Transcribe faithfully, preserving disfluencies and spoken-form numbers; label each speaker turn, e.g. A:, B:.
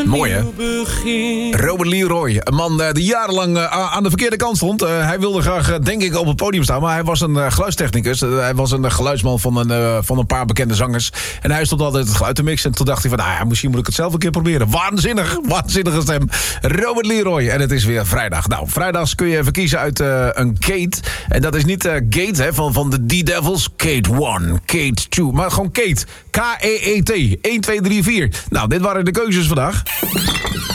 A: Mooi, hè? Robert Leroy, een man uh, die jarenlang uh, aan de verkeerde kant stond. Uh, hij wilde graag, uh, denk ik, op het podium staan. Maar hij was een uh, geluidstechnicus. Uh, hij was een uh, geluidsman van een, uh, van een paar bekende zangers. En hij stond altijd het geluid te mixen. En toen dacht hij van, nou ja, misschien moet ik het zelf een keer proberen. Waanzinnig, waanzinnige stem. Robert Leroy. En het is weer vrijdag. Nou, vrijdags kun je even kiezen uit uh, een Kate. En dat is niet uh, Gate, hè, van, van de D-Devils. Kate één, Kate twee. Maar gewoon Kate. K E E T. één, twee, drie, vier. Nou, dit waren de keuzes vandaag.